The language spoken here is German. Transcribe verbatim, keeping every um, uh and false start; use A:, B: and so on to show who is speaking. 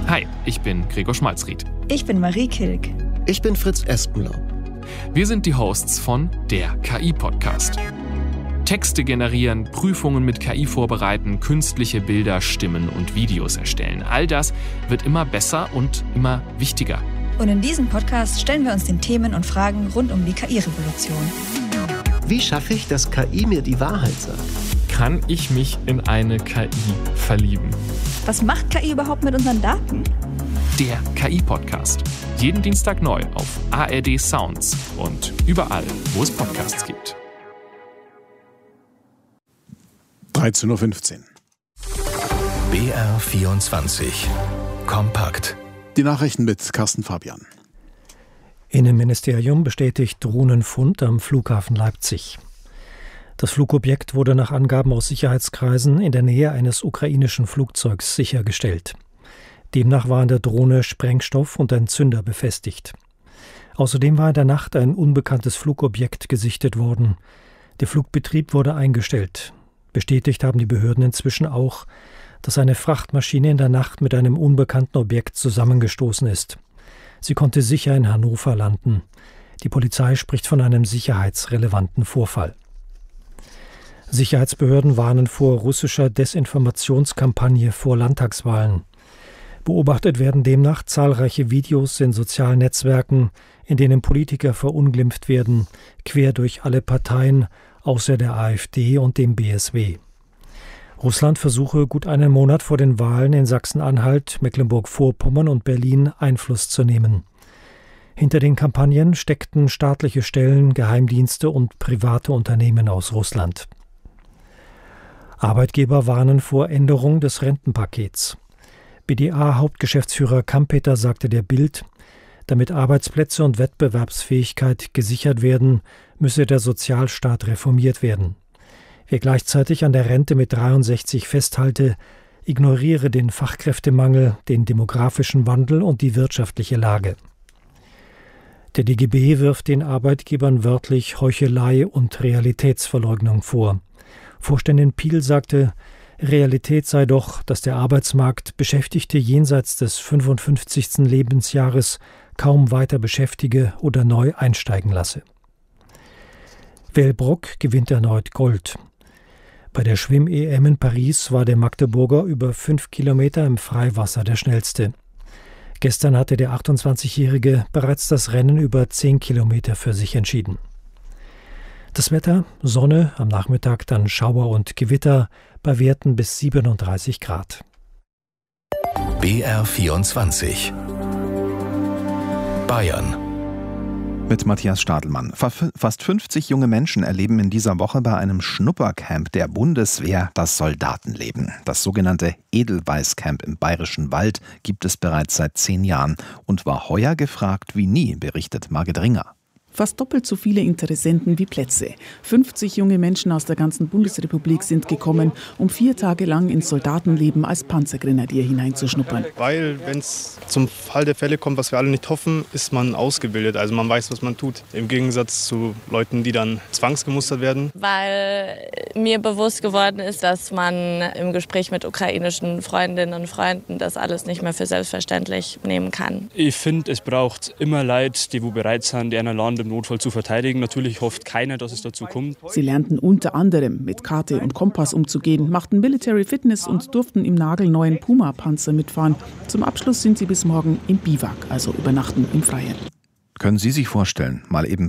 A: Hi, ich bin Gregor Schmalzried.
B: Ich bin Marie Kilk.
C: Ich bin Fritz Espenlaub.
A: Wir sind die Hosts von der K I-Podcast. Texte generieren, Prüfungen mit K I vorbereiten, künstliche Bilder, Stimmen und Videos erstellen. All das wird immer besser und immer wichtiger.
B: Und in diesem Podcast stellen wir uns den Themen und Fragen rund um die K I-Revolution.
C: Wie schaffe ich, dass K I mir die Wahrheit sagt?
A: Kann ich mich in eine K I verlieben?
B: Was macht K I überhaupt mit unseren Daten?
A: Der K I-Podcast. Jeden Dienstag neu auf A R D Sounds und überall, wo es Podcasts gibt.
D: dreizehn Uhr fünfzehn.
E: B R vierundzwanzig. Kompakt.
D: Die Nachrichten mit Carsten Fabian.
F: Innenministerium bestätigt Drohnenfund am Flughafen Leipzig. Das Flugobjekt wurde nach Angaben aus Sicherheitskreisen in der Nähe eines ukrainischen Flugzeugs sichergestellt. Demnach war an der Drohne Sprengstoff und ein Zünder befestigt. Außerdem war in der Nacht ein unbekanntes Flugobjekt gesichtet worden. Der Flugbetrieb wurde eingestellt. Bestätigt haben die Behörden inzwischen auch, dass eine Frachtmaschine in der Nacht mit einem unbekannten Objekt zusammengestoßen ist. Sie konnte sicher in Hannover landen. Die Polizei spricht von einem sicherheitsrelevanten Vorfall. Sicherheitsbehörden warnen vor russischer Desinformationskampagne vor Landtagswahlen. Beobachtet werden demnach zahlreiche Videos in sozialen Netzwerken, in denen Politiker verunglimpft werden, quer durch alle Parteien, außer der AfD und dem B S W. Russland versuche gut einen Monat vor den Wahlen in Sachsen-Anhalt, Mecklenburg-Vorpommern und Berlin Einfluss zu nehmen. Hinter den Kampagnen steckten staatliche Stellen, Geheimdienste und private Unternehmen aus Russland. Arbeitgeber warnen vor Änderung des Rentenpakets. B D A-Hauptgeschäftsführer Kampeter sagte der Bild, damit Arbeitsplätze und Wettbewerbsfähigkeit gesichert werden, müsse der Sozialstaat reformiert werden. Wer gleichzeitig an der Rente mit dreiundsechzig festhalte, ignoriere den Fachkräftemangel, den demografischen Wandel und die wirtschaftliche Lage. Der D G B wirft den Arbeitgebern wörtlich Heuchelei und Realitätsverleugnung vor. Vorständin Piel sagte, Realität sei doch, dass der Arbeitsmarkt Beschäftigte jenseits des fünfundfünfzigsten Lebensjahres kaum weiter beschäftige oder neu einsteigen lasse. Wellbrock gewinnt erneut Gold. Bei der Schwimm-E M in Paris war der Magdeburger über fünf Kilometer im Freiwasser der schnellste. Gestern hatte der achtundzwanzigjährige bereits das Rennen über zehn Kilometer für sich entschieden. Das Wetter, Sonne, am Nachmittag dann Schauer und Gewitter, bei Werten bis siebenunddreißig Grad.
E: B R vierundzwanzig. Bayern.
G: Mit Matthias Stadelmann. Fast fünfzig junge Menschen erleben in dieser Woche bei einem Schnuppercamp der Bundeswehr das Soldatenleben. Das sogenannte Edelweiß-Camp im Bayerischen Wald gibt es bereits seit zehn Jahren und war heuer gefragt wie nie, berichtet Margit Ringer.
H: Fast doppelt so viele Interessenten wie Plätze. fünfzig junge Menschen aus der ganzen Bundesrepublik sind gekommen, um vier Tage lang ins Soldatenleben als Panzergrenadier hineinzuschnuppern.
I: Weil, wenn es zum Fall der Fälle kommt, was wir alle nicht hoffen, ist man ausgebildet. Also man weiß, was man tut. Im Gegensatz zu Leuten, die dann zwangsgemustert werden.
J: Weil mir bewusst geworden ist, dass man im Gespräch mit ukrainischen Freundinnen und Freunden das alles nicht mehr für selbstverständlich nehmen kann.
K: Ich finde, es braucht immer Leute, die wo bereit sind, die ein Land im Notfall zu verteidigen. Natürlich hofft keiner, dass es dazu kommt.
H: Sie lernten unter anderem mit Karte und Kompass umzugehen, machten Military Fitness und durften im nagelneuen Puma-Panzer mitfahren. Zum Abschluss sind sie bis morgen im Biwak, also übernachten im Freien.
G: Können Sie sich vorstellen, mal eben